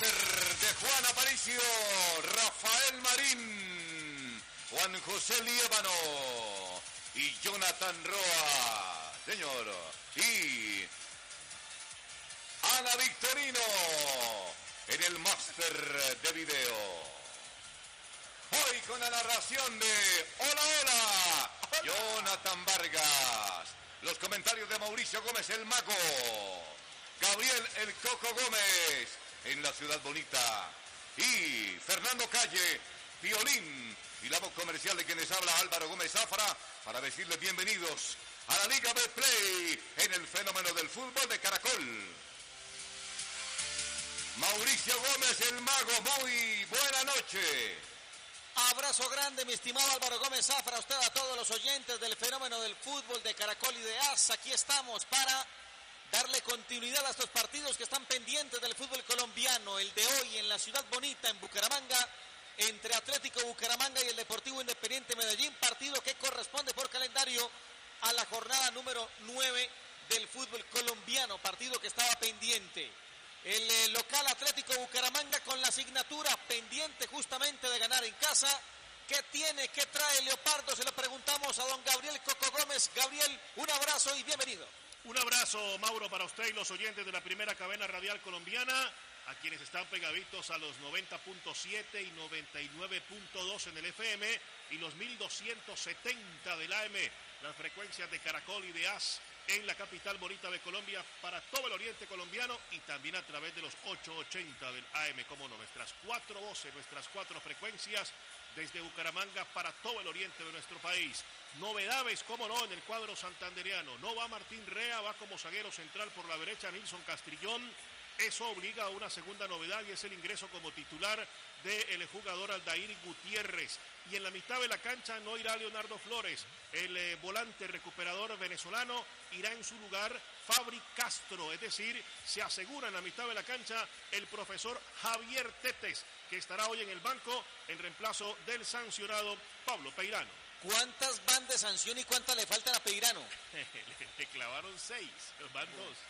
máster de Juan Aparicio, Rafael Marín, Juan José Líbano y Jonathan Roa, señor, y Ana Victorino en el máster de video. Hoy con la narración de Hola, Jonathan Vargas. Los comentarios de Mauricio Gómez, el Mago. Gabriel, el Coco Gómez, en la Ciudad Bonita. Y Fernando Calle, violín. Y la voz comercial de quienes habla Álvaro Gómez Zafra, para decirles bienvenidos a la Liga Betplay en el fenómeno del fútbol de Caracol. Mauricio Gómez, el Mago, muy buena noche. Abrazo grande, mi estimado Álvaro Gómez Zafra, a usted, a todos los oyentes del fenómeno del fútbol de Caracol y de AS. Aquí estamos para darle continuidad a estos partidos que están pendientes del fútbol colombiano. El de hoy en la Ciudad Bonita, en Bucaramanga, entre Atlético Bucaramanga y el Deportivo Independiente Medellín, partido que corresponde por calendario a la jornada número 9 del fútbol colombiano, partido que estaba pendiente. El local Atlético Bucaramanga con la asignatura pendiente justamente de ganar en casa. ¿Qué tiene, qué trae Leopardo? Se lo preguntamos a don Gabriel Coco Gómez. Gabriel, un abrazo y bienvenido. Un abrazo, Mauro, para usted y los oyentes de la primera cadena radial colombiana, a quienes están pegaditos a los 90.7 y 99.2 en el FM y los 1270 del AM, las frecuencias de Caracol y de AS en la capital bonita de Colombia, para todo el oriente colombiano, y también a través de los 880 del AM, como no, nuestras 4 voces, nuestras 4 frecuencias desde Bucaramanga para todo el oriente de nuestro país. Novedades, como no, en el cuadro santandereano. No va Martín Rea, va como zaguero central por la derecha Nilson Castrillón. Eso obliga a una segunda novedad y es el ingreso como titular del jugador Aldair Gutiérrez. Y en la mitad de la cancha no irá Leonardo Flores, el volante recuperador venezolano, irá en su lugar Fabri Castro, es decir, se asegura en la mitad de la cancha el profesor Javier Tetes, que estará hoy en el banco en reemplazo del sancionado Pablo Peirano. ¿Cuántas van de sanción y cuántas le faltan a Peirano? Le clavaron 6, van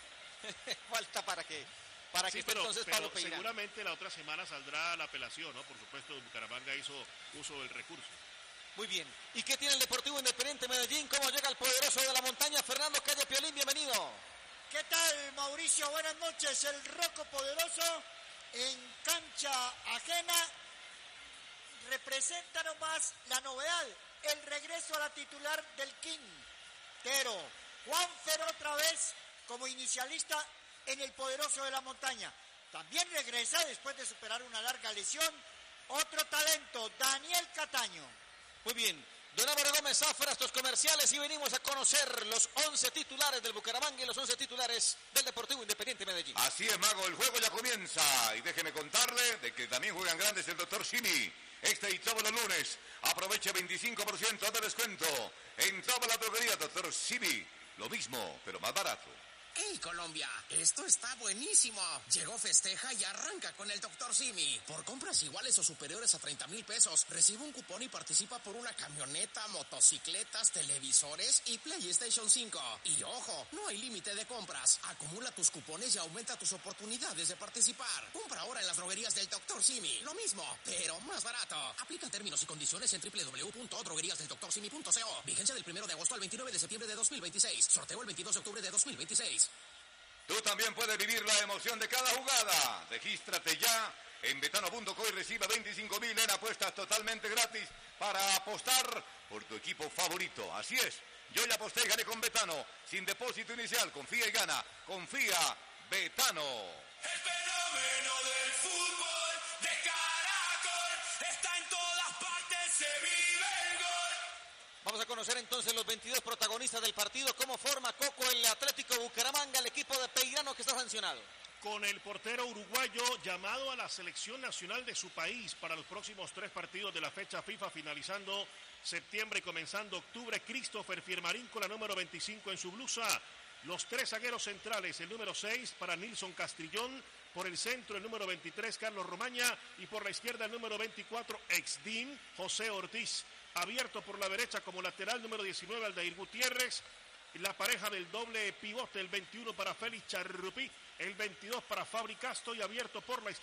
2. Falta para que sí, esté entonces Pablo Peirano. Seguramente la otra semana saldrá la apelación, ¿no? Por supuesto, Bucaramanga hizo uso del recurso. Muy bien. ¿Y qué tiene el Deportivo Independiente Medellín? ¿Cómo llega el poderoso de la montaña? Fernando Calle Piolín, bienvenido. ¿Qué tal, Mauricio? Buenas noches. El Roco Poderoso en cancha ajena representa nomás la novedad, el regreso a la titular del Quintero. Juanfer otra vez como inicialista en el poderoso de la montaña. También regresa después de superar una larga lesión otro talento, Daniel Cataño. Muy bien, don Álvaro Gómez Zafra, estos comerciales, y venimos a conocer los 11 titulares del Bucaramanga y los 11 titulares del Deportivo Independiente Medellín. Así es, Mago, el juego ya comienza y déjeme contarle de que también juegan grandes el Dr. Simi. Este y todos los lunes aproveche 25% de descuento en toda la droguería Dr. Simi. Lo mismo, pero más barato. ¡Hey, Colombia! Esto está buenísimo. Llegó Festeja y arranca con el Dr. Simi. Por compras iguales o superiores a 30,000 pesos, recibe un cupón y participa por una camioneta, motocicletas, televisores y PlayStation 5. Y ojo, no hay límite de compras. Acumula tus cupones y aumenta tus oportunidades de participar. Compra ahora en las droguerías del Dr. Simi. Lo mismo, pero más barato. Aplica términos y condiciones en www.drogueríasdeldoctorsimi.co. Vigencia del 1 de agosto al 29 de septiembre de 2026. Sorteo el 22 de octubre de 2026. Tú también puedes vivir la emoción de cada jugada. Regístrate ya en betano.co y recibe 25,000 en apuestas totalmente gratis para apostar por tu equipo favorito. Así es, yo ya aposté y gané con Betano, sin depósito inicial. Confía y gana. Confía, Betano. El fenómeno del fútbol de Caracol está en todas partes, se vive el gol. Vamos a conocer entonces los 22 protagonistas del partido. ¿Cómo forma Coco el Atlético Bucaramanga, el equipo de Peirano que está sancionado? Con el portero uruguayo llamado a la selección nacional de su país para los próximos 3 partidos de la fecha FIFA, finalizando septiembre y comenzando octubre, Christopher Fiermarín con la número 25 en su blusa. Los 3 zagueros centrales, el número 6 para Nilson Castrillón, por el centro el número 23 Carlos Romaña y por la izquierda el número 24 Exdin José Ortiz. Abierto por la derecha como lateral número 19 Aldair Gutiérrez, la pareja del doble pivote, el 21 para Félix Charrupi, el 22 para Fabri Castro, y abierto por la izquierda